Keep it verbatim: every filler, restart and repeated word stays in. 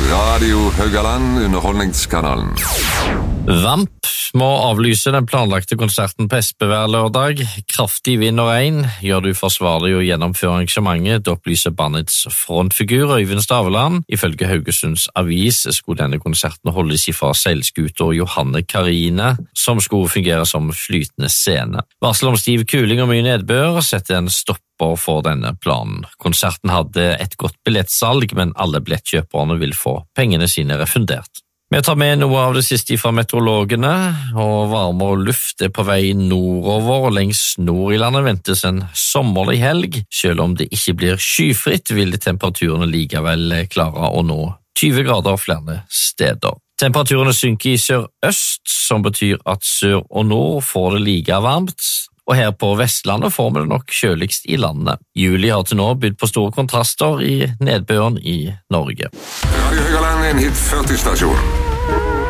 Radio Haugaland, Underholdningskanalen. Vamp må avlyse den planlagte konserten på Espevær lørdag. Kraftig vind og regn gjør det uforsvarlig å gjennomføre arrangementet. Det opplyser bandets frontfigur Øyvind Staveland. Ifølge Haugesunds Avis skulle denne konserten holdes ifra seilskuter Johanne Karine, som skulle fungere som flytende scene. Varsel om stiv kuling og mye nedbør setter en stopper for denne planen. Konserten hadde et godt billettsalg, men alle billettkjøperne vil få pengene sine refundert. Vi tar med noe av det siste fra meteorologene, og varmere luft er på vei nordover, og lengst nord i landet ventes en sommerlig helg. Selv om det ikke blir skyfritt, vil temperaturene likevel klare å nå tjue grader flere steder. Temperaturene synker i sør-øst, som betyr at sør og nord får det like varmt, og her på Vestlandet får vi det nok kjøligst i landet. Juli har til nå bydd på store kontraster i nedbøren i Norge. Radio Haugaland, en hit førti stasjon.